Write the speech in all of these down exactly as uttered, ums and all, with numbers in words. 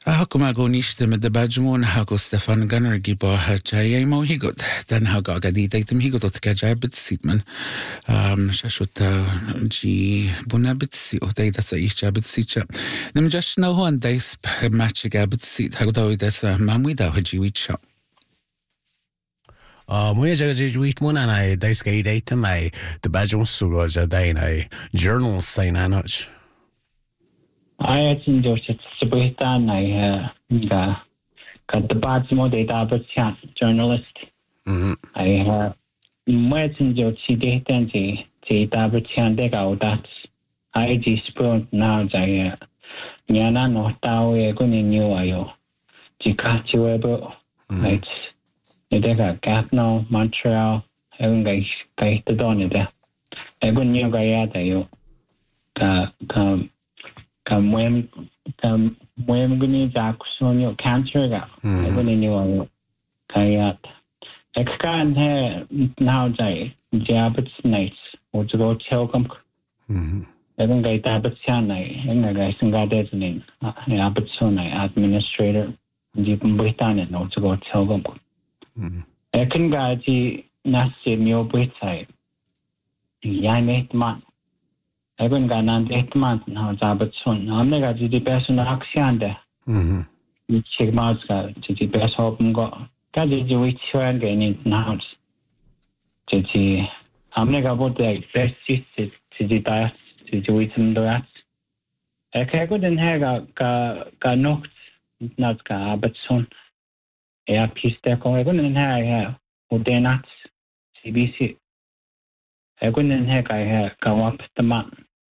Ako magoniste med debajmon hako Stefan Gunner gibo hajay mo higot dan haga gadi daytum higot ot kajay bit sitman um shashut ji buna bit si otay da sa isha bit sicha nim just no one days match ga bit sit hago daw das mamwi daw haji wicha Uh, Mwy ag ag wít mwn anna dais ga i deitem ai dy bajwn sugo ja dain ai journal sain anoch. Ai atin jo chet sebritan ai ga ka debat mo de da but chat journalist. Mhm. Ai ha mwy atin jo chi deitem ji ji da but chat de ga dat ai ji spront now ja nyana no tao e ko ni new ayo. Ji ka chi webo. Right. Nidega Gatineau, Montreal, egun gai gai tadon ide. Egun niyo gai ata yo. Ka ka ka mwem ka mwem guni jakuson yo cancer ga. Egun niyo ayo gai at. Exkan he now jai jabits nights. Ojo go chelgam. Egun gai tabits yanai. Enga gai singa designing. Abits sonai administrator. Jipum Britannia no ojo go chelgam. Ekin gaji nasi mio Britsai. Yai eight month. Ekin ganan eight month na zabat sun. Amne gaji di beso na aksiande. Chig maus ga ji beso hopum go. Gaji ji wichwan ga ni naus. Ji amne ga bot ai best sit ji da ji wichum do at. Ek go den he ga ga ga nocht nat ga abat sun. Ja, piste ko egun en her her odenats C B C. Egun en her kai her ka wap the man.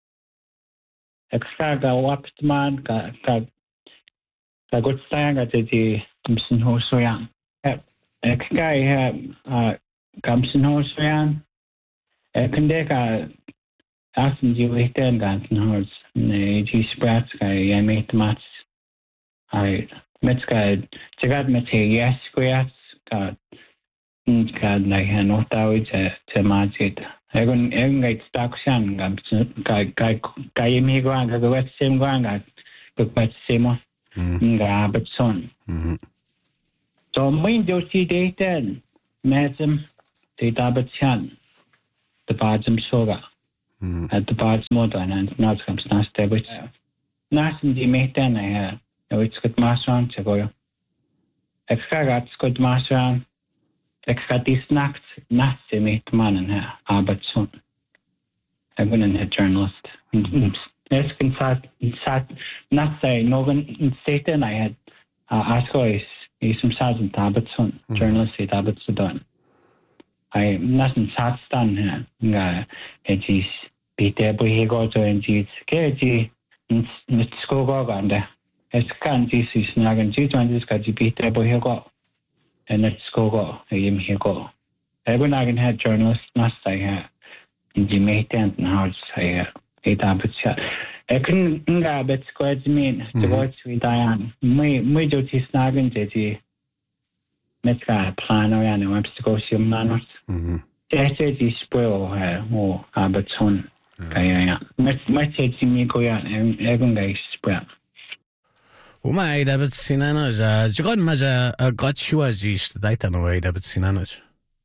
Extra ga wap the man ka ka ka gut stanga te ti kumsin ho soyan. Ek kai her kamsin ho soyan. Ekun de ka asin ji weten gansen hos ne ji sprats kai yamet mats. Ai Metska tagad met yes squares ka ka like no tawi te te majid. Egun egun gait stakshan gam ka ka ka yemi gwan ka wet sim gwan ka ka wet simo nga betson. So min jo si deten mesem te tabetchan the bajam soga at the baj modan and not comes nas debit. Nasim di meten I It's good masteran te goyo. Extra gat good masteran. Extra dis nacht nacht se met mannen her arbetson. I'm gonna head journalist. Es kan sat sat not say nogan satan I had asko is is some sergeant arbetson journalist it arbetson. I nothing sat stan her. Nga it is Peter Bohego to enjit keji nit skogo gande. Es kan Jesus nagan G twenty ska G P T bo hego and it's go him hego. Ever nagan had journalist must I ha G metent and how say it abit chat. I can nga bet squads mean to watch with Diane. Me me jo tis nagan jeji metka plan or and wants to go see manos. Jesse ji spoil her or abitson. Kaya met met me go ya and egun guys spread. وما عيدا بتسينانوج جغن ماجا قد شواجيش دايتا نو عيدا بتسينانوج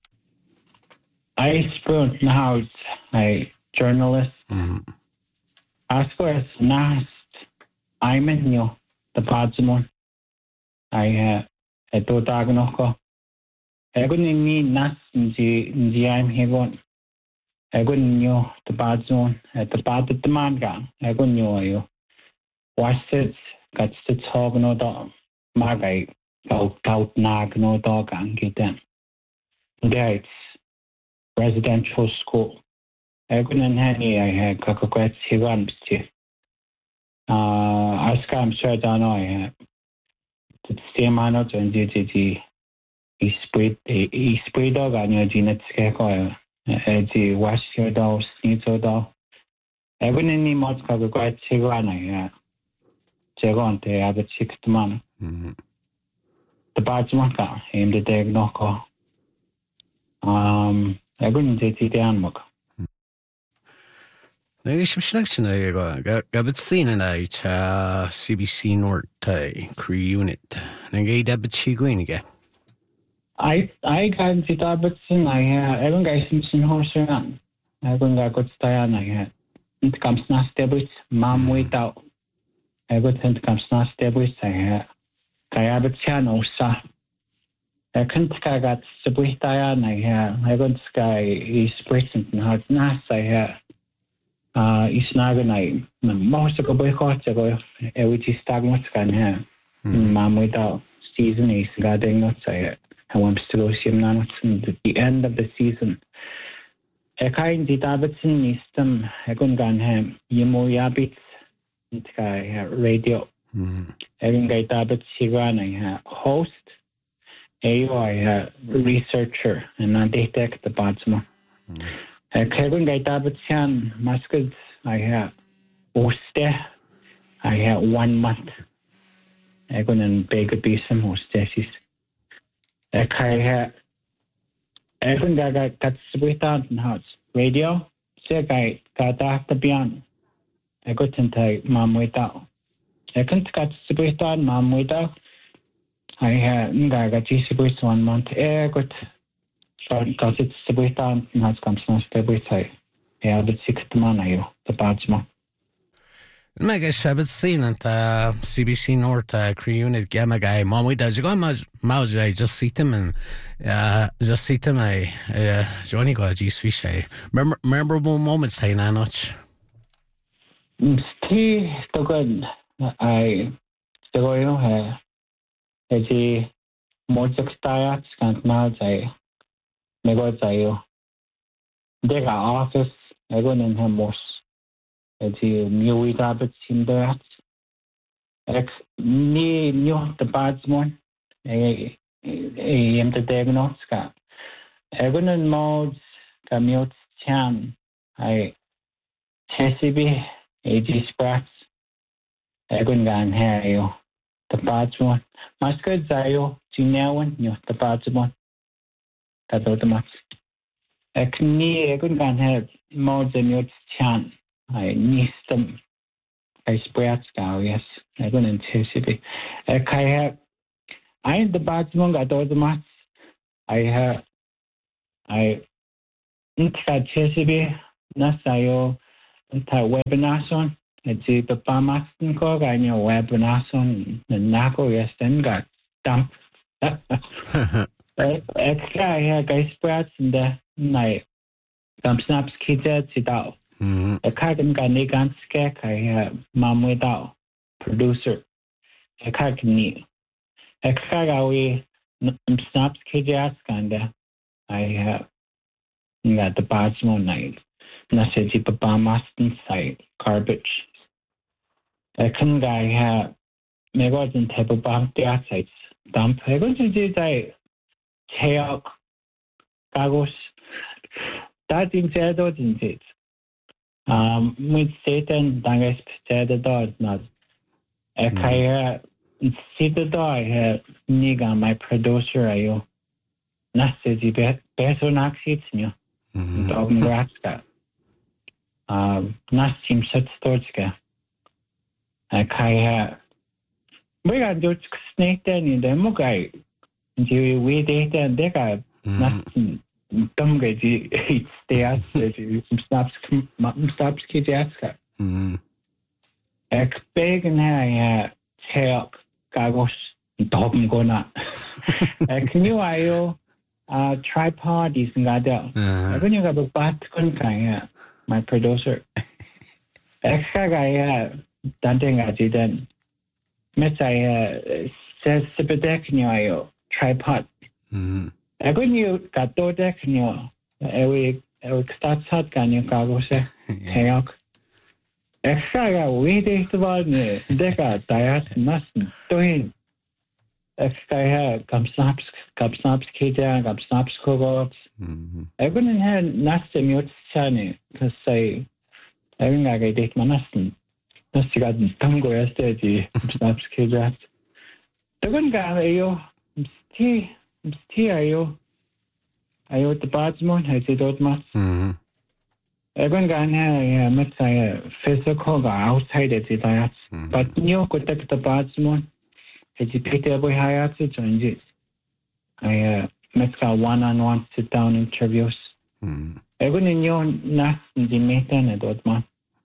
I spent now a journalist. As far as last I'm in you the Padzimon. I uh do dagnoko. I couldn't need nas in the I'm here going. I couldn't know the Padzimon at the part of the man gang. I couldn't know you. Watch it. Got to talk no dog. Magai out out nag no dog and get them. There it's residential school. I couldn't any I had cockquets he runs to. Uh I scam sure don't know I had the same anot and G G G he spread he spread dog on your genet skeko G wash your dog sneeze or dog. I couldn't any much cockquets he run I had. 제가 때 아베 식스만 the Bajmaka in the Degnoko. Um, I couldn't take it down. Nag-isip siya na siya. Gabit sina na ita C B C North Cree Unit. Nag-ay dapat siya gawin ka. I I gan si dapat sin I ha evan guys sin horse ran. Evan ga got staya na ha. Int comes na stebit mam without. I got int comes na stebit I ha. Kaya bet siya no sa. I can't got stebit staya na ha. I got sky is present na na sa ha. Uh, is nagan ay most ko boy ko ko e which is stagmot kan ha. Mam without season is gading not sa I want to go see him now at the end of the season. I kind of Davidson Easton, I couldn't go him. You mo yabits, it's guy radio. I can get David Sigan, I have host, A I have researcher, and I detect the batsman. I couldn't get David Sian, Muscles, I have Oste, I have one month. I couldn't beg a piece of hostesses. I have everyone that got got split out in house radio. So I got after beyond. I got into mom without. I couldn't got split out mom without. I had I got split one month. I got got it split out in house comes not split out. Yeah, but six man I the batsman. Mega Shabbat scene at uh, C B C North uh, Cree Unit Gamma guy. Mom, we does you go mouse. I just see them and uh, just see them. I uh, Johnny got G's fish. I memorable moments. Hey, Nanoch. Tea the good. I the go you know. As he more six diets can't mouse. I nego zayo. They got office. I go in him most. As he knew David in that. Ex ni knew the batsman. I am the diagnosis. I go in modes. Commute chan. I T C B. A G Sprats. I go in gan hair. The batsman. Maska zayo. Ginawan. Knew the batsman. That's all the match. I can ni. I go in gan hair. Modes and mute chan. I need them. I spread scow, yes. I don't anticipate. I have. I am the batsman got all the mats. I have. I anticipate. Nasayo. Anta webinar on. I see the Pamaston cog. I know webinar on. The Nako, yes, then got dumped. I have guys spreads in the night. Some snaps kids at it out. I can't get any guns. I have mom without producer. I can't need. I can't away. Snaps kids ask and I have got the batsman night. Nasty Papa Maston side garbage. I can't guy have me wasn't type of bomb the outsides. Dump. I go to do that. Tail goggles. That in said doesn't it? Um, with Satan, Dangas said the dog not. I can't see the dog. I nigga, my producer. I nasty better not seats you. Dog Nebraska. Um, nasty such storage. I can't. We got just snake then in the Mugai. You we date and they got nothing. Dumb guy, it's the ass. Stops, stops, kids ask. Ek big and I tail goggles, dog gonna. Ek new I uh tripod is not there. I when you got a bat couldn't my producer. Extra guy, Dante I didn't. Met I says Sipedek new tripod. I when you got door deck new. Every every start hot can you cargo say. Hey, extra guy, we did the one. Deca, diet, mustn't doing. Extra hair, come snaps, come snaps, kidja, come snaps, cogots. I wouldn't have nasty mute shiny because say, I think I did my nasty. Nasty got tango yesterday, snaps, kidja. The one guy, you, tea, tea, are you? I owed the batsman, I did old mats. Egon gan ha met say physical ga outside it that but new ko tak ta batsman he Peter boy hayat to change I met ka one on one sit down interviews Egon in your nas di metan dot man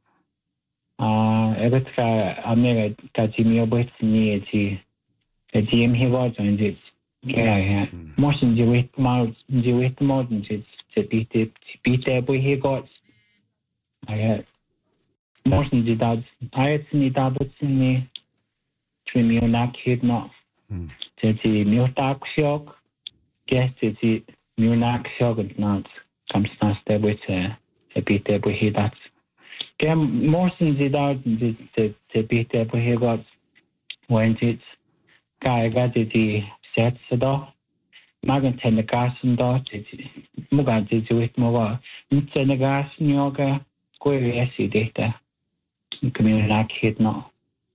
ah egot ka amega ka jimio boy ni ji e jim he was on it yeah motion ji wait more ji wait more than ji Peter Peter boy he got I had more than the dad. I had seen the dad in me. To me, on that kid, no. To the new dark shock, guess to the new dark shock and not comes not step with a bit there, but he that's. Again, more than the dad, the the bit there, but he got when it's guy got the sets the door. Magan ten the gas and door, Mugan did it more. It's in the gas, New York. Query data community kid no.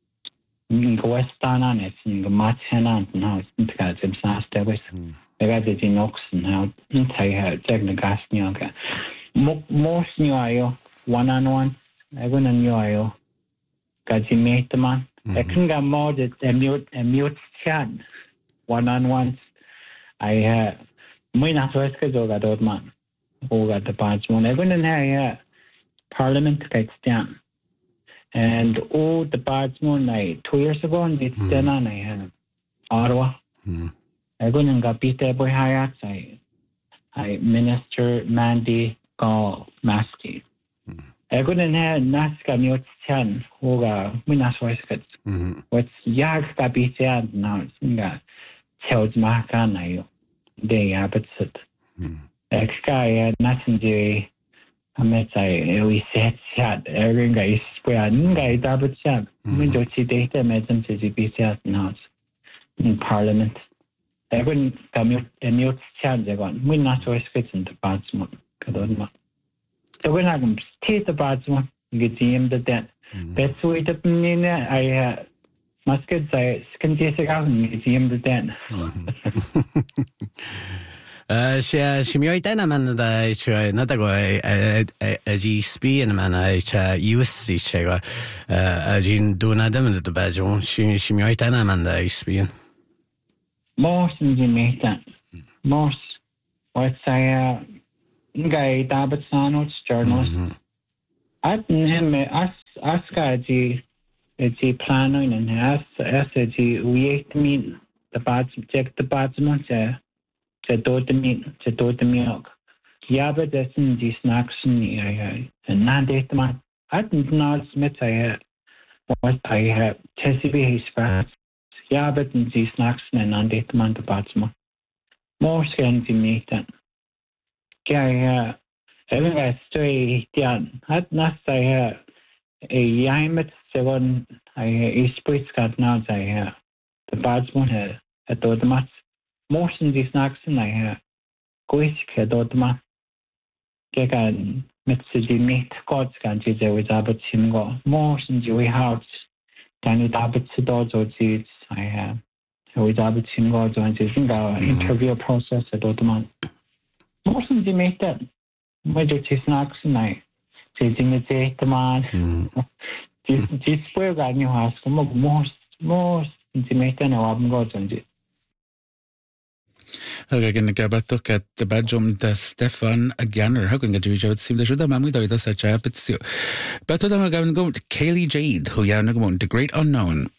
In Western on it, in the match and now it's because it's not established. The guy did in Oxen now, entire check the gas New York. Most new ayo, one on one, I go to new ayo. Got you made the man. I couldn't get more than a mute, a mute chat. One on one. I had my not West got old man. Who got the badge one. I couldn't have Parliament gets down. And oh, the batsman night two years ago, and it's mm. then on I had Ottawa. Mm. I go and got beat there by Hayat. I, I Minister Mandy Gall Maskey. Mm. I go and had Naska Mute Chan, who got Minas Westcott. What's Yag got beat there now? It's got Tells Mahakana. They have it. Ex guy, nothing to I met I we said chat every guy square guy double chat. We don't see data medicine to be chat now in Parliament. I wouldn't commute a mute chat they want. We're not always getting the batsman. So when I can take the batsman, you get him the dead. That's why the mean I must get say skin take out and get him the dead. sé si mé déna man na go a dí spían man úsí sé go a dín dúna de do beún si mé déna man spían. Mós an dí méta Mós sa gai dabat sanot journals. At him as asca dí dí planoin an as as dí uéit mín the bad check the badsman se to do the meat, to do the milk. Yeah, but that's in these snacks in the area. And not that man. I didn't know Smith I had what I have tested his fast. Yeah, but in these snacks and not that man the batsman. More scan to me then. Yeah, having a stray down. At last I have a yamet seven. I have split got now I have the batsman had a thought much. More than these knocks and I have quick dot man. Gagan Mitsi meet God's country there with Abbott Simgo. More than Joey House. Can it Abbott Sidods or seeds I have. With Abbott Simgo joins the interview process at Ottoman. More than the mate that. Major tea snacks and I. Chasing the day the man. This way got new house. Most, most intimate than a woman goes on it. Okay, gonna go back to at the bedroom the Stefan Ganner. How can get you out? Seem the should have mammy that such a bit. But to them, I'm going to Kaylee Jade, who ya know the great unknown.